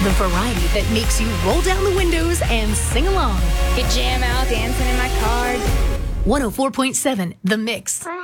The variety that makes you roll down the windows and sing along. Get jam out dancing in my car. 104.7 The Mix.